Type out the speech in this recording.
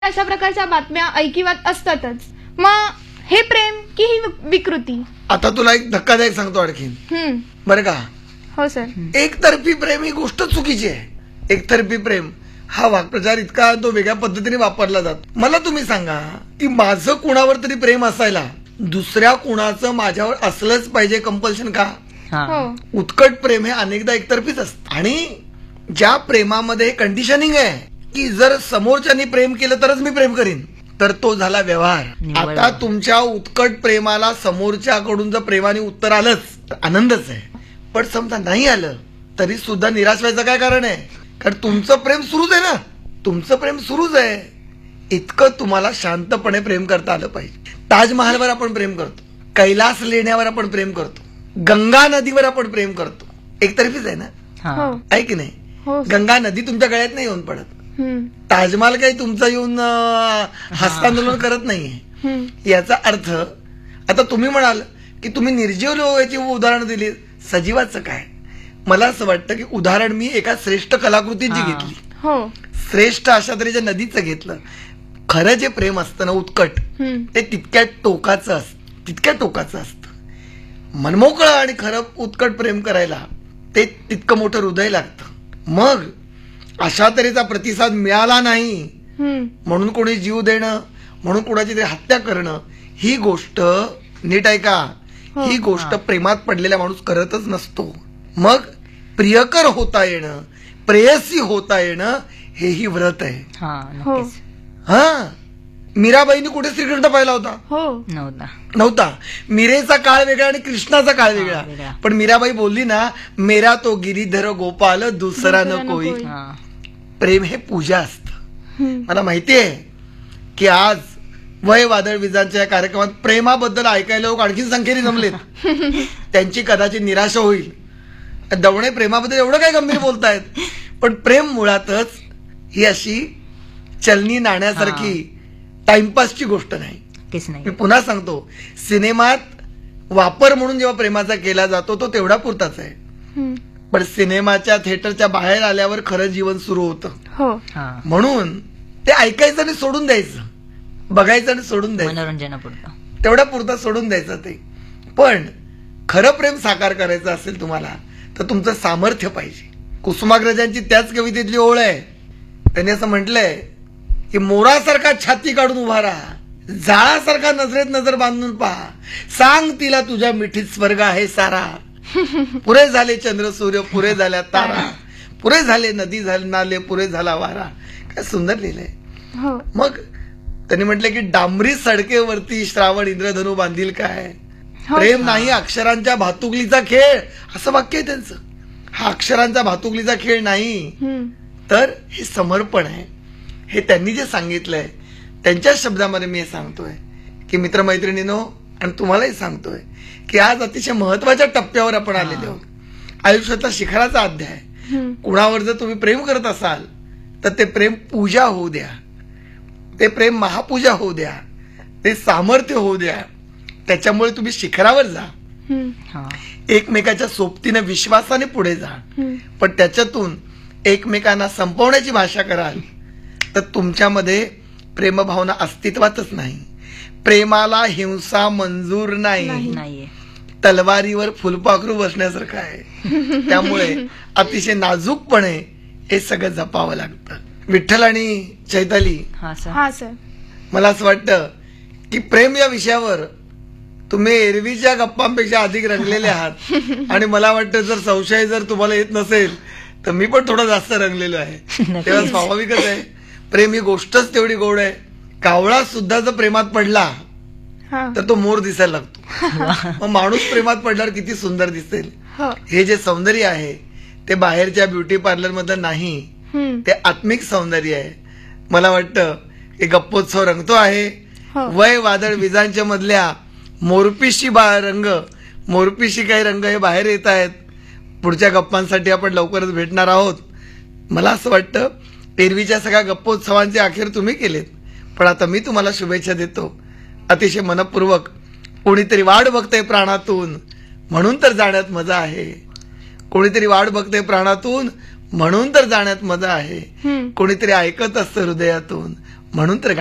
अशा प्रकारच्या बातम्या ऐकिवात असतातच. मग हे प्रेम की ही विकृती? आता तुला एक धक्कादायक सांगतो आणखीन, बरं का. हो सर. एकतर्फी प्रेम ही गोष्ट चुकीची आहे. एकतर्फी प्रेम हा वाक्प्रचार इतका तो वेगळ्या पद्धतीने वापरला जातो. मला तुम्ही सांगा की माझं कुणावर तरी प्रेम असायला दुसऱ्या कुणाचं माझ्यावर असलंच पाहिजे कंपल्शन का? उत्कट प्रेम हे अनेकदा एकतर्फीच असतं. आणि ज्या प्रेमामध्ये कंडिशनिंग आहे की जर समोरच्यानी प्रेम केलं तरच मी प्रेम करीन, तर तो झाला व्यवहार. आता तुमच्या उत्कट प्रेमाला समोरच्याकडून जर प्रेमाने उत्तर आलंच तर आनंदच आहे, पण समजा नाही आलं तरी सुद्धा निराश व्हायचं काय कारण आहे? कारण तुमचं प्रेम सुरूच आहे ना, तुमचं प्रेम सुरूच आहे. इतकं तुम्हाला शांतपणे प्रेम करता आलं पाहिजे. ताजमहालवर आपण प्रेम करतो, कैलास लेण्यावर आपण प्रेम करतो, गंगा नदीवर आपण प्रेम करतो. एकतर्फीच आहे ना, आहे की नाही? गंगा नदी तुमच्या गळ्यात नाही येऊन पडत, ताजमहाल काही तुमचा येऊन हस्तांदोलन करत नाहीये. याचा अर्थ आता तुम्ही म्हणाल की तुम्ही निर्जीव याची उदाहरण दिली, सजीवाचं काय? मला असं वाटतं की उदाहरण मी एका श्रेष्ठ कलाकृतीची घेतली, श्रेष्ठ अशा तऱ्हेच्या नदीचं घेतलं. खरं जे प्रेम असतं ना उत्कट, ते तितक्या टोकाचं असतं. मनमोकळं आणि खरं उत्कट प्रेम करायला ते तितकं मोठं हृदय लागतं. मग अशा तऱ्हेचा प्रतिसाद मिळाला नाही म्हणून कोणी जीव देणं, म्हणून कोणाची तरी हत्या करणं, ही गोष्ट नीट ऐका, ही गोष्ट प्रेमात पडलेला माणूस करतच नसतो. मग प्रियकर होता येणं, प्रेयसी होता येणं हेही व्रत आहे. मीराबाईंनी कुठे श्रीकृष्ण पाहिला होता? नव्हता. मीरेचा काळ वेगळा आणि कृष्णाचा काळ वेगळा. पण मीराबाई बोलली ना, मेरा तो गिरीधर गोपाल दुसरा न कोई. प्रेम हे पूजा असतं. मला माहितीये की आज वय वादळ विजांच्या कार्यक्रमात प्रेमाबद्दल ऐकायला लोक आणखी संख्येने जमलेत. त्यांची कदाचित निराशा होईल. दवणे प्रेमाबद्दल एवढं काय गंभीर बोलतायत, पण प्रेम मुळातच ही अशी चलनी नाण्यासारखी टाइमपासची गोष्ट नाही. मी पुन्हा सांगतो, सिनेमात वापर म्हणून जेव्हा प्रेमाचा केला जातो तो तेवढा पुरताच आहे, पण सिनेमाच्या थिएटरच्या बाहेर आल्यावर खरं जीवन सुरू होतं. म्हणून ते ऐकायचं आणि सोडून द्यायचं, बघायचं आणि सोडून द्यायचं, मनोरंजनापुरतं तेवढा पुरता सोडून द्यायचं ते. पण खरं प्रेम साकार करायचं असेल तुम्हाला तर तुमचं सामर्थ्य पाहिजे. कुसुमाग्रजांची त्याच कवितेतली ओळ आहे. त्यांनी असं म्हटलंय की मोरासारखा छाती काढून उभा राहा, जाळासारखा नजरेत नजर बांधून पहा, सांग तिला तुझ्या मिठीत स्वर्ग आहे सारा. पुरे झाले चंद्र सूर्य, पुरे झाल्या तारा, पुरे झाले नदी झाले नाले, पुरे झाला वारा. काय सुंदर लिहिलंय. मग त्यांनी म्हटलं की डांबरी सडकेवरती श्रावण इंद्रधनू बांधील काय, प्रेम नाही अक्षरांच्या भातुकलीचा खेळ, असं वाक्य आहे त्यांचं. हा अक्षरांचा भातुकलीचा खेळ नाही, तर हे समर्पण आहे. हे त्यांनी जे सांगितलंय त्यांच्या शब्दामध्ये मी हे सांगतोय की मित्रमैत्रिणींनो, आणि तुम्हालाही सांगतोय की आज अतिशय महत्वाच्या टप्प्यावर आपण आलेले आहोत. आयुष्याचा शिखराचा अध्याय. कुणावर जर तुम्ही प्रेम करत असाल तर ते प्रेम पूजा होऊ द्या, ते प्रेम महापूजा होऊ द्या, ते सामर्थ्य होऊ द्या. त्याच्यामुळे तुम्ही शिखरावर जा, एकमेकाच्या सोबतीने विश्वासाने पुढे जा. पण त्याच्यातून एकमेकांना संपवण्याची भाषा कराल तर तुमच्यामध्ये प्रेमभावना अस्तित्वातच नाही. प्रेमाला हिंसा मंजूर नाही. तलवारीवर फुलपाखरू बसण्यासारखं आहे. त्यामुळे अतिशय नाजूकपणे हे सगळं जपावं लागतं. विठ्ठल आणि चैताली, मला असं वाटतं की प्रेम या विषयावर तुम्ही एरवीच्या गप्पांपेक्षा अधिक रंगलेले आहात. आणि मला वाटतं जर संशय जर तुम्हाला येत नसेल तर मी पण थोडा जास्त रंगलेलो आहे. तेव्हा स्वाभाविकच आहे, प्रेम ही गोष्टच तेवढी गोड आहे. कावळा सुद्धा जर प्रेमात पडला तर तो मोर दिसायला लागतो. मग माणूस प्रेमात पडल्यावर किती सुंदर दिसेल. हे जे सौंदर्य आहे ते बाहेरच्या ब्युटी पार्लर मधलं नाही, ते आत्मिक सौंदर्य आहे. मला वाटतं की गप्पोत्सव रंगतो आहे. वय वादळ विजांच्या मधल्या मोरपिशी रंग, मोरपिशी काही रंग हे बाहेर येत आहेत. पुढच्या गप्पांसाठी आपण लवकरच भेटणार आहोत. मला असं वाटतं एरवीच्या सगळ्या गप्पोत्सवांचे अखेर तुम्ही केलेत, पण आता मी तुम्हाला शुभेच्छा देतो अतिशय मनपूर्वक. कोणीतरी वाट बघतंय प्राणातून म्हणून तर जाण्यात मजा आहे, कोणीतरी वाट बघतंय प्राणातून म्हणून तर जाण्यात मजा आहे, कोणीतरी ऐकत असतं हृदयातून म्हणून तर